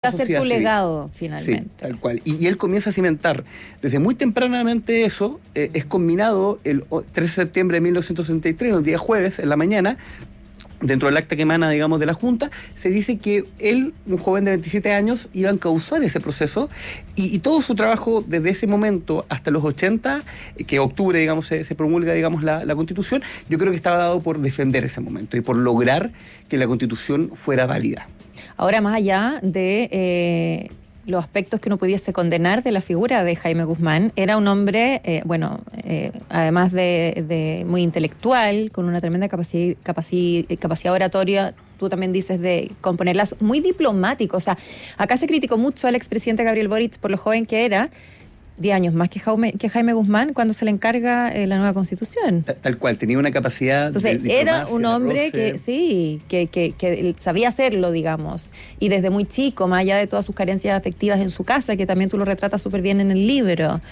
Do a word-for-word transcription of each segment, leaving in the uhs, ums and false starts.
a ser su legado, finalmente. Sí, tal cual. Y, y él comienza a cimentar desde muy tempranamente eso. Eh, es combinado el tres de septiembre de mil novecientos sesenta y tres, un día jueves, en la mañana. Dentro del acta que emana, digamos, de la Junta, se dice que él, un joven de veintisiete años, iba a encauzar ese proceso y, y todo su trabajo desde ese momento hasta los ochenta, que octubre, digamos, se, se promulga, digamos, la, la Constitución, yo creo que estaba dado por defender ese momento y por lograr que la Constitución fuera válida. Ahora, más allá de eh, los aspectos que uno pudiese condenar de la figura de Jaime Guzmán, era un hombre, eh, bueno, eh, además de, de muy intelectual, con una tremenda capacidad, capacidad, capacidad oratoria, tú también dices, de componerlas, muy diplomático. O sea, acá se criticó mucho al expresidente Gabriel Boric por lo joven que era, diez años más que Jaime, que Jaime Guzmán cuando se le encarga eh, la nueva Constitución. Tal, tal cual, tenía una capacidad. Entonces, de era un hombre que, sí, que, que, que sabía hacerlo, digamos, y desde muy chico, más allá de todas sus carencias afectivas en su casa, que también tú lo retratas súper bien en el libro.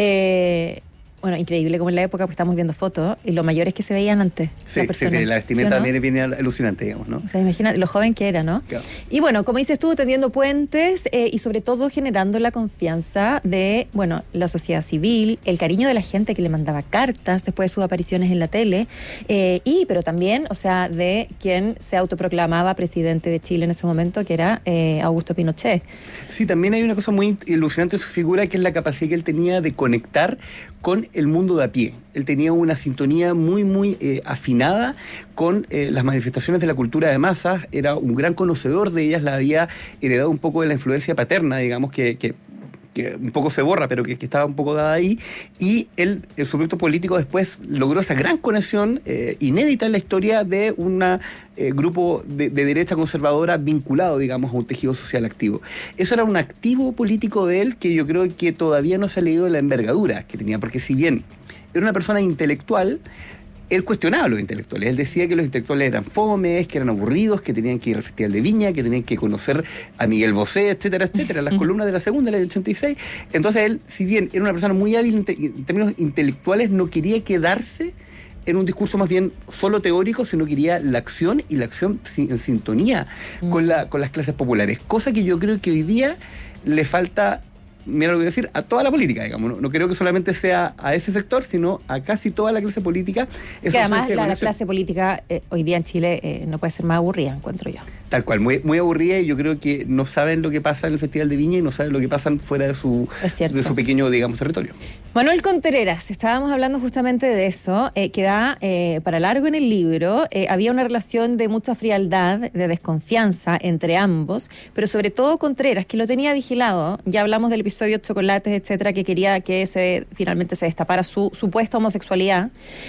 Eh, Bueno, increíble como en la época, porque estamos viendo fotos, y lo mayores que se veían antes. Sí, la persona, sí, sí, la vestimenta ¿sí, no? también viene alucinante, digamos, ¿no? O sea, imagina lo joven que era, ¿no? Claro. Y bueno, como dices tú, tendiendo puentes eh, y sobre todo generando la confianza de, bueno, la sociedad civil, el cariño de la gente que le mandaba cartas después de sus apariciones en la tele, eh, y pero también, o sea, de quien se autoproclamaba presidente de Chile en ese momento, que era eh, Augusto Pinochet. Sí, también hay una cosa muy ilusionante en su figura, que es la capacidad que él tenía de conectar con el mundo de a pie. Él tenía una sintonía muy, muy eh, afinada con eh, las manifestaciones de la cultura de masas, era un gran conocedor de ellas, la había heredado un poco de la influencia paterna, digamos, que... que que un poco se borra, pero que, que estaba un poco dada ahí, y él, en su proyecto político, después logró esa gran conexión eh, inédita en la historia de un eh, grupo de, de derecha conservadora vinculado, digamos, a un tejido social activo. Eso era un activo político de él que yo creo que todavía no se ha leído la envergadura que tenía, porque si bien era una persona intelectual, él cuestionaba a los intelectuales. Él decía que los intelectuales eran fomes, que eran aburridos, que tenían que ir al Festival de Viña, que tenían que conocer a Miguel Bosé, etcétera, etcétera, las columnas de la segunda, la del ochenta y seis. Entonces él, si bien era una persona muy hábil en términos intelectuales, no quería quedarse en un discurso más bien solo teórico, sino quería la acción y la acción en sintonía mm. con, la, con las clases populares. Cosa que yo creo que hoy día le falta... Mira lo que voy a decir, a toda la política, digamos. No, no creo que solamente sea a ese sector, sino a casi toda la clase política. Que además la, la clase política eh, hoy día en Chile eh, no puede ser más aburrida, encuentro yo. Tal cual, muy, muy aburrida, y yo creo que no saben lo que pasa en el Festival de Viña y no saben lo que pasa fuera de su, de su pequeño, digamos, territorio. Manuel Contreras, estábamos hablando justamente de eso, eh, que da eh, para largo en el libro. Eh, había una relación de mucha frialdad, de desconfianza entre ambos, pero sobre todo Contreras, que lo tenía vigilado. Ya hablamos del episodio Chocolates, etcétera, que quería que se, finalmente se destapara su supuesta homosexualidad.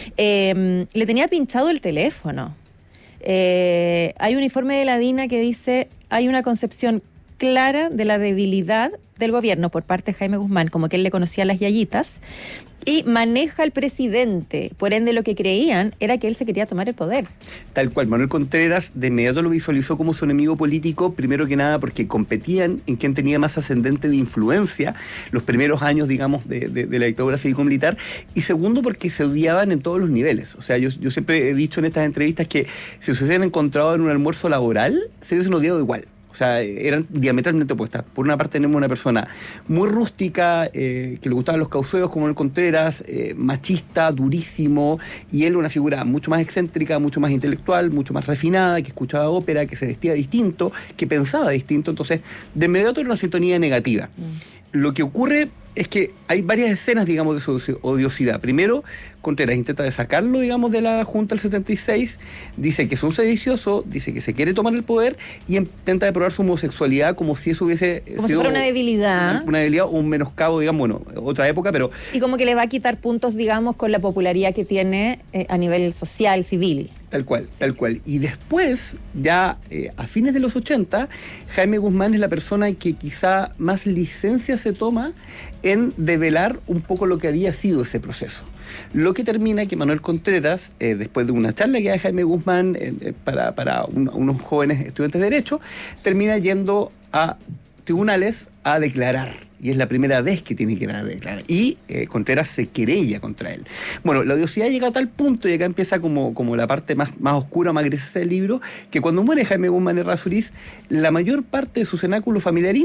Eh, le tenía pinchado el teléfono. Eh, hay un informe de la DINA que dice: hay una concepción clara de la debilidad del gobierno por parte de Jaime Guzmán, como que él le conocía las yayitas, y maneja al presidente. Por ende, lo que creían era que él se quería tomar el poder. Tal cual. Manuel Contreras de inmediato lo visualizó como su enemigo político, primero que nada porque competían en quién tenía más ascendente de influencia los primeros años, digamos, de, de, de la dictadura cívico-militar, y segundo porque se odiaban en todos los niveles. O sea, yo, yo siempre he dicho en estas entrevistas que si se hubiesen encontrado en un almuerzo laboral, se hubiesen odiado igual. O sea, eran diametralmente opuestas. Por una parte tenemos una persona muy rústica, eh, que le gustaban los causeos como el Contreras, eh, machista, durísimo, y él una figura mucho más excéntrica, mucho más intelectual, mucho más refinada, que escuchaba ópera, que se vestía distinto, que pensaba distinto. Entonces, de inmediato era una sintonía negativa. Mm. Lo que ocurre es que hay varias escenas, digamos, de su odiosidad. Primero, Contreras intenta sacarlo, digamos, de la Junta del setenta y seis, dice que es un sedicioso, dice que se quiere tomar el poder y intenta de probar su homosexualidad como si eso hubiese como sido... si fuera una debilidad. Una, una debilidad o un menoscabo, digamos, bueno, otra época, pero... Y como que le va a quitar puntos, digamos, con la popularidad que tiene eh, a nivel social, civil. Tal cual, sí. tal cual. Y después, ya eh, a fines de los ochenta, Jaime Guzmán es la persona que quizá más licencia se toma en develar un poco lo que había sido ese proceso. Lo que termina que Manuel Contreras, eh, después de una charla que da Jaime Guzmán eh, para, para un, unos jóvenes estudiantes de Derecho, termina yendo a tribunales a declarar. Y es la primera vez que tiene que ir a declarar. Y eh, Contreras se querella contra él. Bueno, la odiosidad llega a tal punto, y acá empieza como, como la parte más, más oscura, más grisácea del libro, que cuando muere Jaime Guzmán Errázuriz, la mayor parte de su cenáculo familiar